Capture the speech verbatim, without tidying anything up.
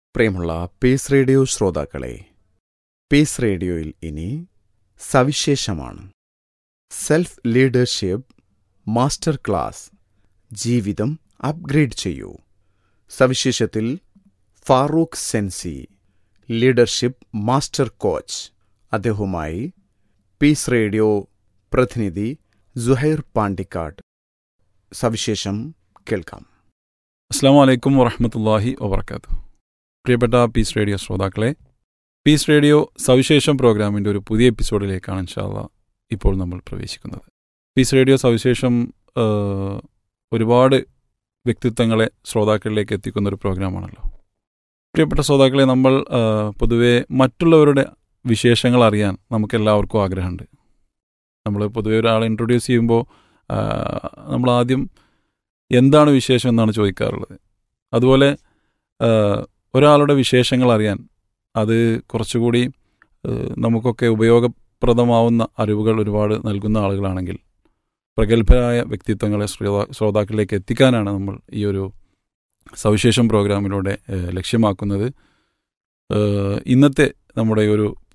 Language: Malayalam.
പ്രിയമുള്ള പീസ് റേഡിയോ ശ്രോതാക്കളെ, പീസ് റേഡിയോയിൽ ഇനി സവിശേഷമാണ്. സെൽഫ് ലീഡർഷിപ്പ് മാസ്റ്റർ ക്ലാസ്, ജീവിതം അപ്ഗ്രേഡ് ചെയ്യൂ. സവിശേഷത്തിൽ ഫാറൂഖ് സെൻസി, ലീഡർഷിപ്പ് മാസ്റ്റർ കോച്ച്. അദ്ദേഹവുമായി പീസ് റേഡിയോ പ്രതിനിധി സുഹൈർ പാണ്ടിക്കാട്. സവിശേഷം കേൾക്കാം. അസ്സലാമു അലൈക്കും വറഹ്മത്തുള്ളാഹി വബറകാതുഹു. പ്രിയപ്പെട്ട പീസ് റേഡിയോ ശ്രോതാക്കളെ, പീസ് റേഡിയോ സവിശേഷം പ്രോഗ്രാമിൻ്റെ ഒരു പുതിയ എപ്പിസോഡിലേക്കാണ് ഇൻഷാ അല്ലാഹ് ഇപ്പോൾ നമ്മൾ പ്രവേശിക്കുന്നത്. പീസ് റേഡിയോ സവിശേഷം ഒരുപാട് വ്യക്തിത്വങ്ങളെ ശ്രോതാക്കളിലേക്ക് എത്തിക്കുന്ന ഒരു പ്രോഗ്രാമാണല്ലോ. പ്രിയപ്പെട്ട ശ്രോതാക്കളെ, നമ്മൾ പൊതുവെ മറ്റുള്ളവരുടെ വിശേഷങ്ങൾ അറിയാൻ നമുക്കെല്ലാവർക്കും ആഗ്രഹമുണ്ട്. നമ്മൾ പൊതുവെ ഒരാളെ ഇൻട്രൊഡ്യൂസ് ചെയ്യുമ്പോൾ നമ്മളാദ്യം എന്താണ് വിശേഷം എന്നാണ് ചോദിക്കാറുള്ളത്. അതുപോലെ ഒരാളുടെ വിശേഷങ്ങൾ അറിയാൻ അത് കുറച്ചുകൂടി നമുക്കൊക്കെ ഉപയോഗപ്രദമാവുന്ന അറിവുകൾ ഒരുപാട് നൽകുന്ന ആളുകളാണെങ്കിൽ പ്രഗത്ഭരായ വ്യക്തിത്വങ്ങളെ ശ്രോതാ ശ്രോതാക്കളിലേക്ക് എത്തിക്കാനാണ് നമ്മൾ ഈ ഒരു സവിശേഷം പ്രോഗ്രാമിലൂടെ ലക്ഷ്യമാക്കുന്നത്. ഇന്നത്തെ നമ്മുടെ ഒരു